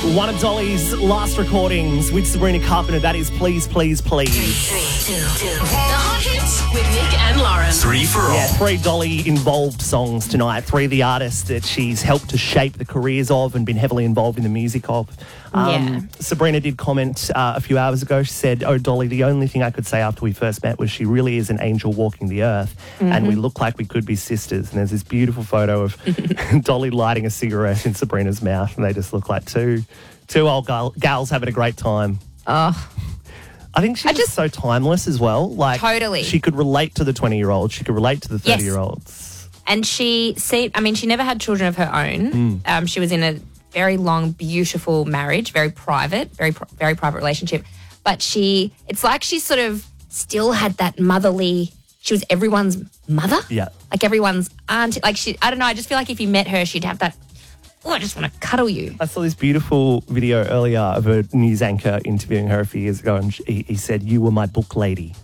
One of Dolly's last recordings with Sabrina Carpenter. That is Please, Please, Please. 3, 2, 2. The Hot Hits with Nick and Lauren. 3 for all. Yeah, 3 Dolly-involved songs tonight. 3 of the artists that she's helped to shape the careers of and been heavily involved in the music of. Sabrina did comment a few hours ago. She said, "Oh, Dolly, the only thing I could say after we first met was she really is an angel walking the earth, and we look like we could be sisters." And there's this beautiful photo of Dolly lighting a cigarette in Sabrina's mouth, and they just look like two old gals having a great time. Oh, I think she's just so timeless as well. Like, Totally. She could relate to the 20-year-olds. She could relate to the 30-year-olds. and she never had children of her own. She was in a very long, beautiful marriage, very private, very private relationship. But it's like she sort of still had that motherly. She was everyone's mother. Yeah. Like everyone's aunt. Like I don't know. I just feel like if you met her, she'd have that. Oh, I just want to cuddle you. I saw this beautiful video earlier of a news anchor interviewing her a few years ago, and he said, "You were my book lady,"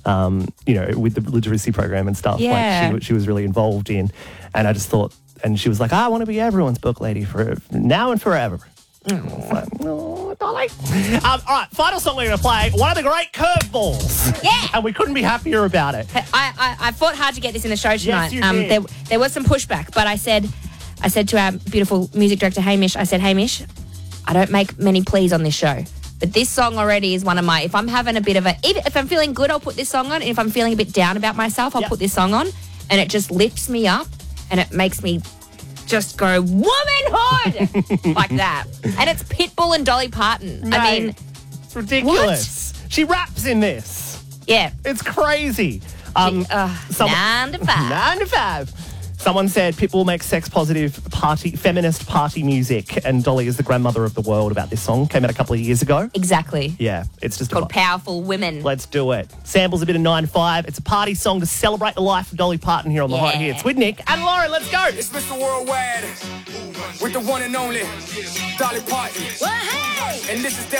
with the literacy program and stuff. Yeah. Like she was really involved in. And I just thought, and she was like, "I want to be everyone's book lady for now and forever." I was like, "Oh, Dolly." All right, final song we're going to play, one of the great curveballs. Yeah. And we couldn't be happier about it. I fought hard to get this in the show tonight. Yes, you did. There was some pushback, but I said to our beautiful music director, Hamish, I said, "Hamish, I don't make many pleas on this show, but this song already is one of my, if I'm having a bit of if I'm feeling good, I'll put this song on. And if I'm feeling a bit down about myself, I'll put this song on. And it just lifts me up and it makes me just go, womanhood, like that." And it's Pitbull and Dolly Parton. Mate, I mean, it's ridiculous. She raps in this. yeah. It's crazy. 9 to 5. 9 to 5. Someone said Pitbull makes sex-positive feminist party music, and Dolly is the grandmother of the world about this song. Came out a couple of years ago. Exactly. Yeah, it's just Called Powerful Women. Let's do it. Samples a bit of 9 to 5. It's a party song to celebrate the life of Dolly Parton here on the Hot Hits with Nick and Lauren. Let's go. It's Mr. Worldwide with the one and only Dolly Parton. And this is